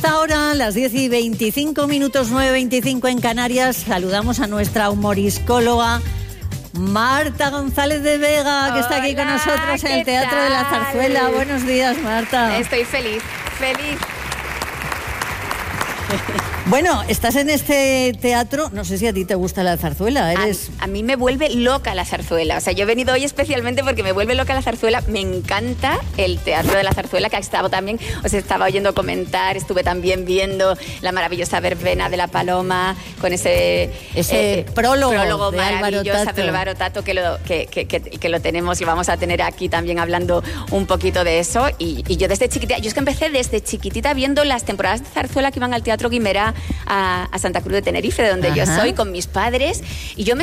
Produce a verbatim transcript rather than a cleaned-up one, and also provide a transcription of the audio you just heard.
esta hora, las diez y veinticinco minutos, nueve y veinticinco en Canarias, saludamos a nuestra humoriscóloga Marta González de Vega, que está aquí Hola, con nosotros en el Teatro tal? de la Zarzuela. Buenos días, Marta. Estoy feliz, feliz. Bueno, estás en este teatro, no sé si a ti te gusta la zarzuela, eres... A, a mí me vuelve loca la zarzuela, o sea, yo he venido hoy especialmente porque me vuelve loca la zarzuela, me encanta el Teatro de la Zarzuela, que ha estado también, os estaba oyendo comentar, estuve también viendo la maravillosa verbena de la Paloma, con ese... Ese eh, prólogo, prólogo de maravilloso Álvaro Tato. de Álvaro Tato, que lo, que, que, que, que lo tenemos y vamos a tener aquí también hablando un poquito de eso, y, y yo desde chiquitita, yo es que empecé desde chiquitita viendo las temporadas de zarzuela que iban al Teatro Guimerá a, a Santa Cruz de Tenerife, de donde Ajá. yo soy, con mis padres, y yo me